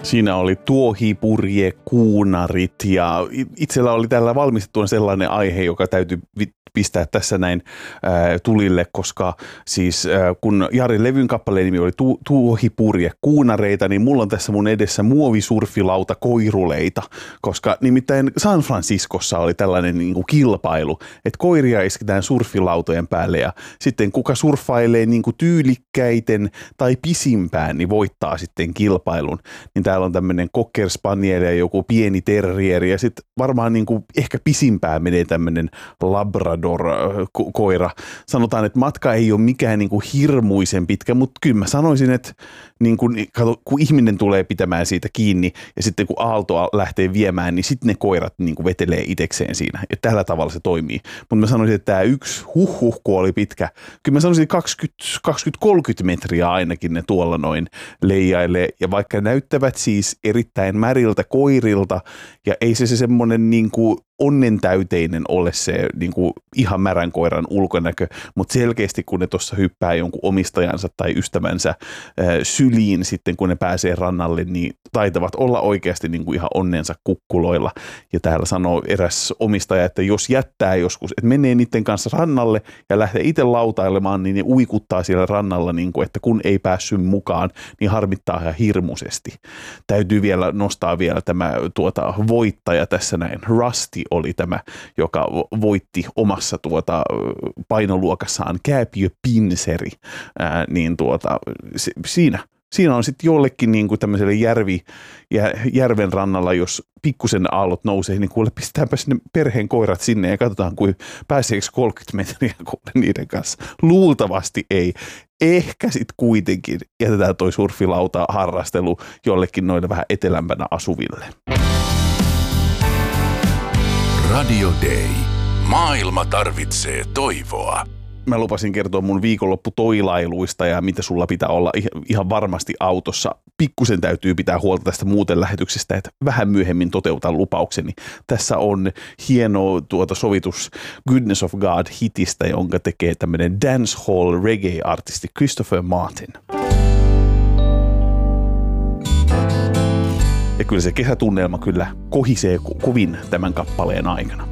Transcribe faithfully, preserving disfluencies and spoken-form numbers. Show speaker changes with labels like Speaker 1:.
Speaker 1: Siinä oli tuohipurje, kuunarit ja itsellä oli tällä valmistettuna sellainen aihe, joka täytyy pistää tässä näin ää, tulille, koska siis ää, kun Jarin levyn kappaleen nimi oli tu- tuohipurje, kuunareita, niin mulla on tässä mun edessä muovisurfilauta koiruleita, koska nimittäin San Franciscossa oli tällainen niin kuin kilpailu, että koiria isketään surfilautojen päälle ja sitten kuka surffailee niin kuin tyylikkäiten tai pisimpään, niin voittaa sitten kilpailun. Niin täällä on tämmöinen cocker spaniel ja joku pieni terrieri ja sitten varmaan niin kuin ehkä pisimpään menee tämmöinen labrador-koira. Sanotaan, että matka ei ole mikään niin kuin hirmuisen pitkä, mutta kyllä mä sanoisin, että niin kuin, kato, kun ihminen tulee pitämään siitä kiinni ja sitten kun aalto lähtee viemään, niin sitten ne koirat niin kuin vetelee itsekseen siinä. Ja tällä tavalla se toimii. Mutta mä sanoisin, että tämä yksi huhhuhku oli pitkä. Kyllä mä sanoisin kaksikymmentä kolmekymmentä metriä ainakin ne tuolla noin leijailee. Ja vaikka näyttävät siis erittäin märiltä koirilta ja ei se se semmoinen niin kuin onnentäyteinen ole se niin kuin ihan märän koiran ulkonäkö, mutta selkeästi kun ne tuossa hyppää jonkun omistajansa tai ystävänsä äh, syliin sitten kun ne pääsee rannalle, niin taitavat olla oikeasti niin kuin ihan onnensa kukkuloilla. Ja täällä sanoo eräs omistaja, että jos jättää joskus, että menee niiden kanssa rannalle ja lähtee itse lautailemaan, niin ne uikuttaa siellä rannalla, niin kuin, että kun ei päässyt mukaan, niin harmittaa ihan hirmuisesti. Täytyy vielä nostaa vielä tämä tuota, voittaja tässä näin. Rusty oli tämä, joka voitti omassa tuota, painoluokassaan kääpiöpinseri, ää, niin tuota, se, siinä, siinä on sitten jollekin niin kuin tämmöiselle järvi, jä, järven rannalla, jos pikkusen aallot nousee, niin kuule pistetäänpä sinne perheen koirat sinne ja katsotaan, kuin pääseekö kolmekymmentä metriä kuule niiden kanssa. Luultavasti ei. Ehkä sitten kuitenkin jätetään toi surfilauta harrastelu jollekin noille vähän etelämpänä asuville.
Speaker 2: Radio Day. Maailma tarvitsee toivoa.
Speaker 1: Mä lupasin kertoa mun viikonlopputoilailuista ja mitä sulla pitää olla ihan varmasti autossa. Pikkusen täytyy pitää huolta tästä muuten lähetyksestä, että vähän myöhemmin toteutan lupaukseni. Tässä on hieno tuota sovitus Goodness of God-hitistä, jonka tekee tämmöinen dancehall reggae-artisti Christopher Martin. Ja kyllä se kesätunnelma kyllä kohisee kovin tämän kappaleen aikana.